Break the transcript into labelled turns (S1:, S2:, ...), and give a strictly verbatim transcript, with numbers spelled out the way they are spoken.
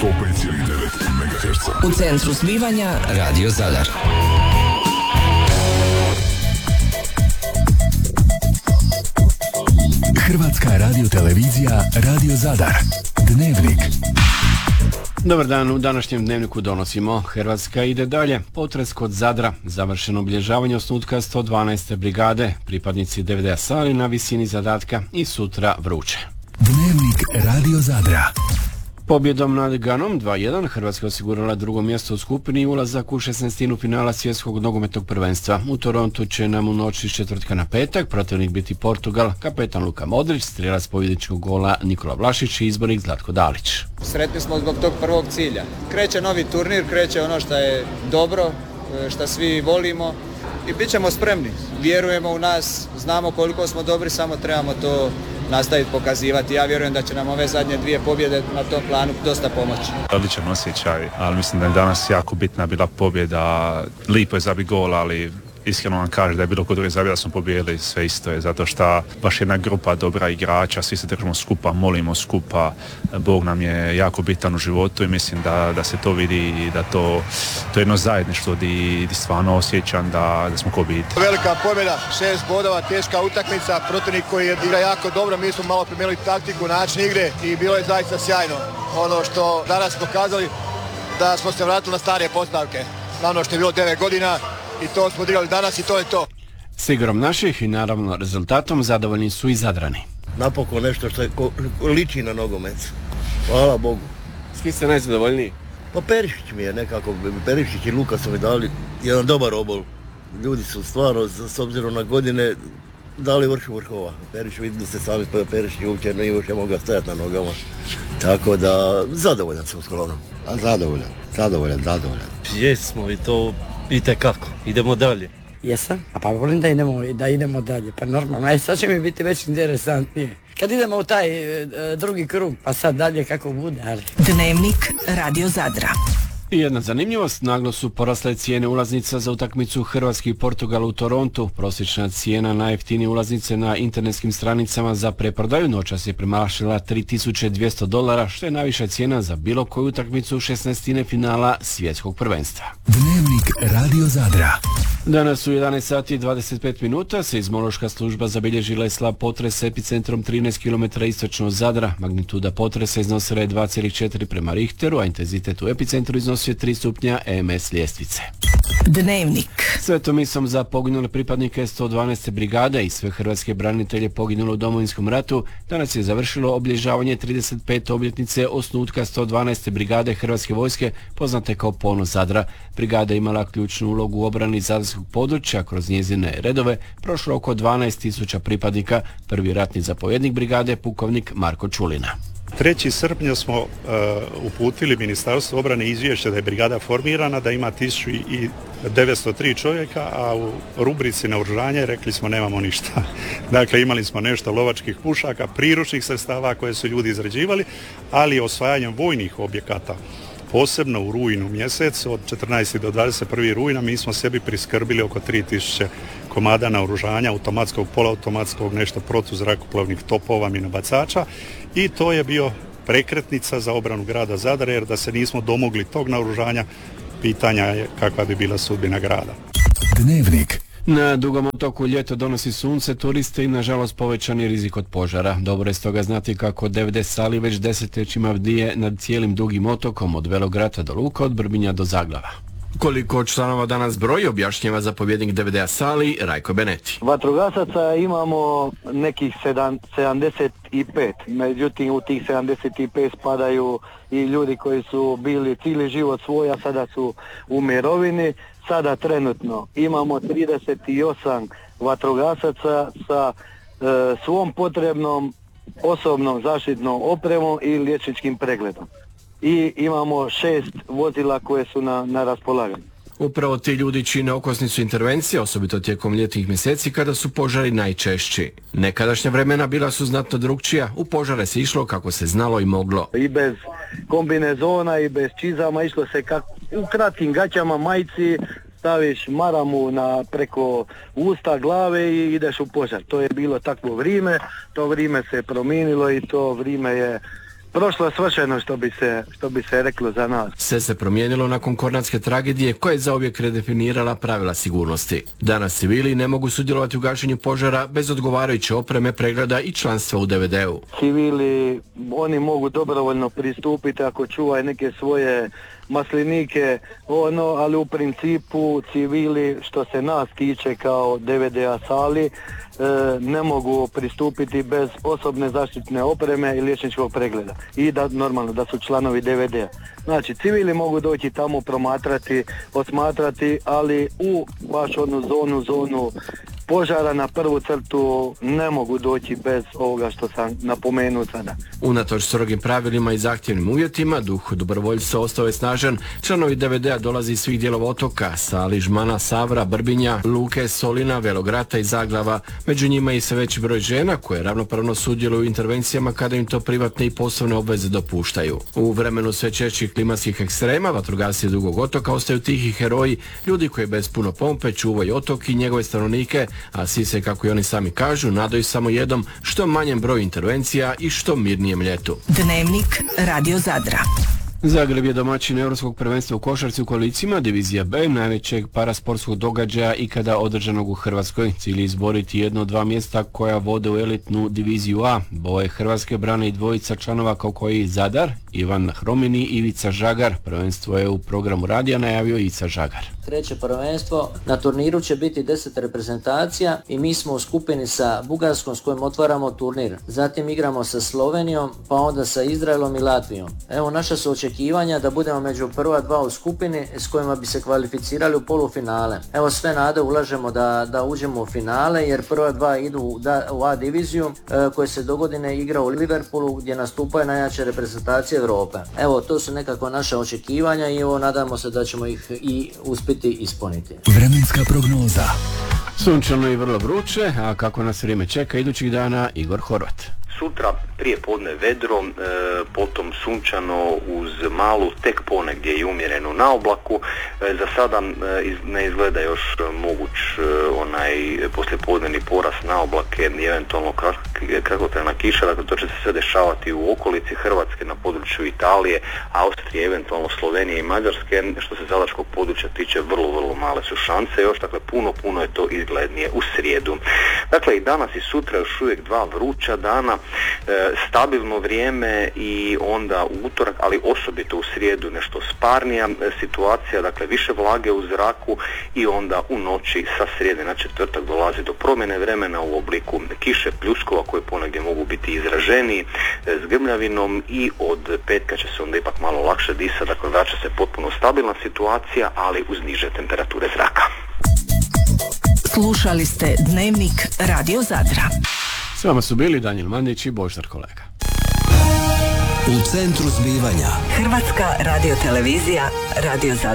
S1: sto pet zarez devet megaherca.
S2: U centru zbivanja Radio Zadar.
S1: Hrvatska radiotelevizija Radio Zadar. Dnevnik.
S3: Dobar dan, u današnjem dnevniku donosimo Hrvatska ide dalje. Potres kod Zadra, završeno obilježavanje osnutka sto dvanaeste brigade, pripadnici D V D-a Sali na visini zadatka i sutra vruće.
S1: Dnevnik Radio Zadra.
S3: Pobjedom nad Ganom dva jedan Hrvatska osigurala drugo mjesto u skupini i ulazak u šesnaestinu finala svjetskog nogometnog prvenstva. U Torontu će nam u noći s četvrtka na petak protivnik biti Portugal, kapetan Luka Modrić, strijelac pobjedničkog gola Nikola Vlašić i izbornik Zlatko Dalić.
S4: Sretni smo zbog tog prvog cilja. Kreće novi turnir, kreće ono što je dobro, što svi volimo i bit ćemo spremni. Vjerujemo u nas, znamo koliko smo dobri, samo trebamo to nastaviti pokazivati. Ja vjerujem da će nam ove zadnje dvije pobjede na tom planu dosta pomoći.
S5: Odličan osjećaj, ali mislim da je danas jako bitna bila pobjeda. Lipo je zabiti gol, ali iskreno vam kaže da je bilo kod druge zabije da smo pobijedili, sve isto je, zato što baš jedna grupa dobra igrača, svi se držimo skupa, molimo skupa, Bog nam je jako bitan u životu i mislim da, da se to vidi i da to, to je jedno zajedništvo di, di stvarno osjećam da, da smo ko biti.
S6: Velika pobjeda, šest bodova, teška utakmica, protivnik koji igra jako dobro, mi smo malo promijenili taktiku, način igre i bilo je zaista sjajno. Ono što danas pokazali da smo se vratili na stare postavke, ono što je bilo devet godina, i to smo odigrali danas i to je to.
S3: S igrom naših i naravno rezultatom zadovoljni su i Zadrani.
S7: Napokon nešto što je ko, liči na nogomet. Hvala Bogu.
S3: S kim ste najzadovoljniji?
S7: Pa Perišić mi je nekako, Perišić i Luka su mi dali jedan dobar obol. Ljudi su stvarno, s obzirom na godine, dali vrhu vrhova. Perišić, vidite se sami, Perišić uopće ne još je mogao stajati na nogama. Tako da, zadovoljan sam uglavnom.
S8: A zadovoljan, zadovoljan, zadovoljan.
S9: Jesmo i to itekako. Idemo dalje.
S10: Jesam, a pa volim da idemo, da idemo dalje, pa normalno, aj sad će mi biti već interesantnije. Kad idemo u taj e, drugi krug, pa sad dalje kako bude, ali...
S2: Dnevnik Radio Zadra.
S3: I jedna zanimljivost, naglo su porasle cijene ulaznica za utakmicu Hrvatske i Portugala u Torontu. Prosječna cijena najjeftinije ulaznice na internetskim stranicama za preprodaju noćas je premašila tri tisuće dvjesto dolara, što je najviša cijena za bilo koju utakmicu šesnaestine finala svjetskog prvenstva.
S1: Dnevnik Radio Zadra.
S3: Danas u jedanaest sati i dvadeset pet minuta seizmološka služba zabilježila je slab potres epicentrom trinaest kilometara istočno od Zadra. Magnituda potresa iznosila je dva zarez četiri prema Richteru, a intenzitet u epicentru iznosio je tri stupnja E M S ljestvice.
S2: Dnevnik.
S3: Svetom misom za poginule pripadnike sto dvanaeste brigade i sve hrvatske branitelje poginule u Domovinskom ratu danas je završilo obilježavanje trideset pete obljetnice osnutka sto dvanaeste brigade Hrvatske vojske, poznate kao Ponos Zadra. Brigada imala ključnu ulogu u obrani zadarskog područja, kroz njezine redove prošlo oko dvanaest tisuća pripadnika. Prvi ratni zapovjednik brigade pukovnik Marko Čulina.
S11: trećeg srpnja smo uh, uputili Ministarstvu obrane izvješće da je brigada formirana, da ima tisuću devetsto tri čovjeka, a u rubrici naoružanje rekli smo nemamo ništa. Dakle, imali smo nešto lovačkih pušaka, priručnih sredstava koje su ljudi izrađivali, ali osvajanjem vojnih objekata, posebno u rujnu mjesecu, od četrnaestog do dvadeset prvog rujna, mi smo sebi priskrbili oko tri tisuće komada naoružanja, automatskog, poluautomatskog, nešto protuzrakoplovnih topova, minobacača, i to je bio prekretnica za obranu grada Zadra, jer da se nismo domogli tog naoružanja, pitanja je kakva bi bila sudbina grada.
S1: Dnevnik.
S3: Na Dugom otoku ljeto donosi sunce, turiste i nažalost povećani rizik od požara. Dobro je stoga znati kako D V D Sali već desetljećima bdije nad cijelim Dugim otokom od Velograda do Luka, od Brbinja do Zaglava. Koliko članova danas broji, objašnjava zapovjednik D V D-a Sali Rajko Beneti.
S12: Vatrogasaca imamo nekih sedamdeset pet, međutim u tih sedamdeset pet spadaju i ljudi koji su bili cijeli život svoj, a sada su u mirovini. Sada trenutno imamo trideset osam vatrogasaca sa e, svom potrebnom osobnom zaštitnom opremom i liječničkim pregledom. I imamo šest vozila koje su na, na raspolaganju.
S3: Upravo ti ljudi čine okosnicu intervencije, osobito tijekom ljetnih mjeseci kada su požari najčešći. Nekadašnja vremena bila su znatno drukčija, u požare se išlo kako se znalo i moglo.
S12: I bez kombinezona i bez čizama išlo se kak, u kratkim gaćama, majici, staviš maramu na preko usta, glave i ideš u požar. To je bilo takvo vrijeme, to vrijeme se promijenilo i to vrijeme je prošlo je svršeno što bi se, što bi se reklo za nas.
S3: Sve se promijenilo nakon kornatske tragedije koja je zauvijek redefinirala pravila sigurnosti. Danas civili ne mogu sudjelovati u gašenju požara bez odgovarajuće opreme, pregleda i članstva u D V D-u.
S12: Civili, oni mogu dobrovoljno pristupiti ako čuvaju neke svoje maslinike, ono, ali u principu civili što se nas tiče kao D V D-a sali, E, ne mogu pristupiti bez osobne zaštitne opreme i liječničkog pregleda i da normalno da su članovi D V D-a. Znači civili mogu doći tamo promatrati, osmatrati, ali u baš onu zonu, zonu požara na prvu crtu ne mogu doći bez ovoga što sam napomenuo sada.
S3: Unatoč strogim pravilima i zahtjevnim uvjetima, duh dobrovoljstva ostao je snažan. Članovi D V D-a dolazi iz svih dijelova otoka, Sali, Žmana, Savra, Brbinja, Luke, Solina, Velograta i Zaglava. Među njima i sve veći broj žena koje ravnopravno sudjeluju u intervencijama kada im to privatne i poslovne obveze dopuštaju. U vremenu sve češćih klimatskih ekstrema, vatrogasci Dugog otoka ostaju tihi heroji, ljudi koji bez puno pompe čuvaju otok i njegove stanovnike, a svi se, kako i oni sami kažu, nadaju samo jednom što manjem broju intervencija i što mirnijem ljetu.
S2: Dnevnik Radio Zadra.
S3: Zagreb je domaćin Europskog prvenstva u košarci u kolicima, divizija B, najvećeg parasportskog događaja ikada održanog u Hrvatskoj. Cilj je izboriti jedno od dva mjesta koja vode u elitnu diviziju A. Boje Hrvatske brane i dvojica članova kao koji Zadar, Ivan Hromini i Ivica Žagar. Prvenstvo je u programu radija najavio Ivica Žagar.
S13: Treće prvenstvo, na turniru će biti deset reprezentacija i mi smo u skupini sa Bugarskom s kojim otvaramo turnir. Zatim igramo sa Slovenijom, pa onda sa Izraelom i Latvijom. Evo naša su očekivanja da budemo među prva dva u skupini s kojima bi se kvalificirali u polufinale. Evo sve nade ulažemo da, da uđemo u finale jer prva dva idu u, da, u A diviziju e, koje se dogodine igra u Liverpoolu gdje nastupaju najjače reprezentacije Europe. Evo to su nekako naše očekivanja i evo nadamo se da ćemo ih i uspjeti ispuniti.
S1: Vremenska prognoza.
S3: Sunčano i vrlo vruće, a kako nas vrijeme čeka idućih dana, Igor Horvat.
S14: Sutra prije podne vedro, e, potom sunčano uz malu tek ponegdje i umjerenu na oblaku. E, za sada e, iz, ne izgleda još moguć e, onaj poslijepodnevni porast na oblake i eventualno kratkotrajna kiša. Dakle, to će se sve dešavati u okolici Hrvatske, na području Italije, Austrije, eventualno Slovenije i Mađarske. Što se zadarskog područja tiče, vrlo, vrlo male su šanse još. Dakle, puno, puno je to izglednije u srijedu. Dakle, i danas i sutra još uvijek dva vruća dana. E, stabilno vrijeme i onda u utorak, ali osobito u srijedu nešto sparnija situacija, dakle više vlage u zraku i onda u noći sa srijede na četvrtak dolazi do promjene vremena u obliku kiše, pljuskova koje ponegdje mogu biti izraženiji s grmljavinom i od petka će se onda ipak malo lakše disati, dakle vraća se potpuno stabilna situacija, ali uz niže temperature zraka.
S2: Slušali ste Dnevnik Radio Zadra.
S3: S vama su bili Danijel Mandić i Boždar Kolega.
S2: U centru zbivanja Hrvatska radiotelevizija Radio Zadar.